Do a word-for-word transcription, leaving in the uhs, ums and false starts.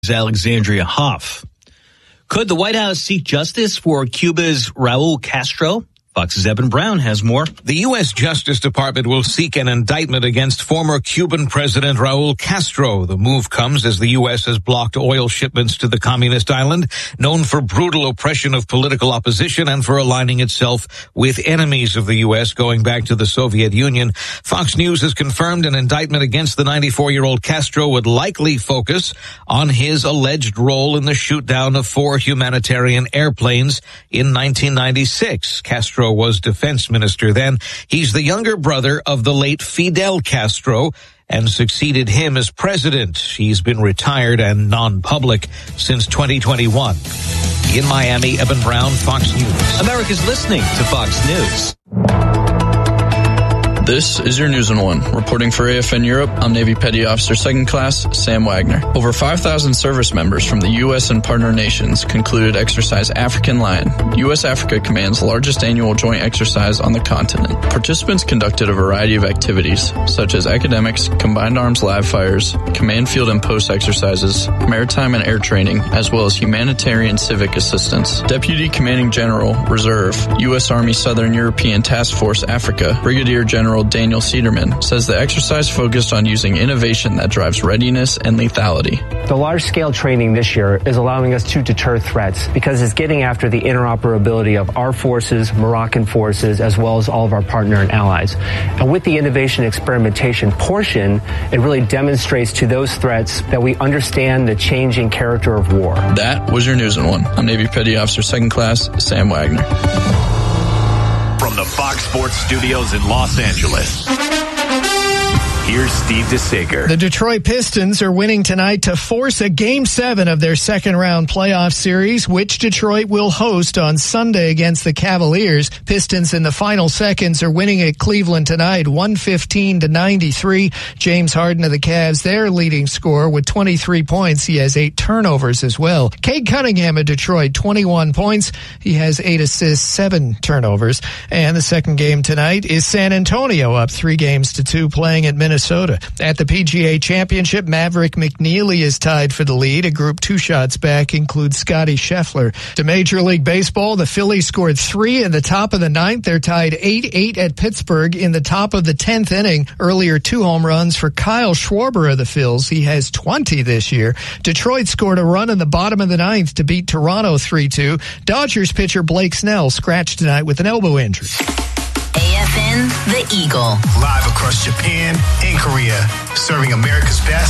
Alexandria Hoff. Could the White House seek justice for Cuba's Raul Castro? Fox's Evan Brown has more. The U S Justice Department will seek an indictment against former Cuban President Raul Castro. The move comes as the U S has blocked oil shipments to the communist island, known for brutal oppression of political opposition and for aligning itself with enemies of the U S going back to the Soviet Union. Fox News has confirmed an indictment against the ninety-four-year-old Castro would likely focus on his alleged role in the shoot-down of four humanitarian airplanes in nineteen ninety-six. Castro was defense minister then. He's the younger brother of the late Fidel Castro and succeeded him as president. He's been retired and non-public since twenty twenty-one. In Miami, Evan Brown, Fox News. America's listening to Fox News. This is your News in One. Reporting for A F N Europe, I'm Navy Petty Officer Second Class Sam Wagner. Over five thousand service members from the U S and partner nations concluded Exercise African Lion, U S Africa Command's largest annual joint exercise on the continent. Participants conducted a variety of activities, such as academics, combined arms live fires, command field and post exercises, maritime and air training, as well as humanitarian civic assistance. Deputy Commanding General, Reserve, U S Army Southern European Task Force Africa, Brigadier General Daniel Cederman, says the exercise focused on using innovation that drives readiness and lethality. The large-scale training this year is allowing us to deter threats because it's getting after the interoperability of our forces, Moroccan forces, as well as all of our partner and allies. And with the innovation experimentation portion, it really demonstrates to those threats that we understand the changing character of war. That was your News in One. I'm Navy Petty Officer Second Class Sam Wagner. From the Fox Sports Studios in Los Angeles, here's Steve DeSager. The Detroit Pistons are winning tonight to force a Game seven of their second-round playoff series, which Detroit will host on Sunday against the Cavaliers. Pistons in the final seconds are winning at Cleveland tonight, one fifteen to ninety-three. James Harden of the Cavs, their leading scorer, with twenty-three points. He has eight turnovers as well. Cade Cunningham of Detroit, twenty-one points. He has eight assists, seven turnovers. And the second game tonight is San Antonio up three games to two, playing at Minnesota. At the P G A Championship, Maverick McNeely is tied for the lead. A group two shots back includes Scotty Scheffler. To Major League Baseball, the Phillies scored three in the top of the ninth. They're tied eight eight at Pittsburgh in the top of the tenth inning. Earlier, two home runs for Kyle Schwarber of the Phils. He has twenty this year. Detroit scored a run in the bottom of the ninth to beat Toronto three two. Dodgers pitcher Blake Snell scratched tonight with an elbow injury. A F N, The Eagle. Live across Japan and Korea, serving America's best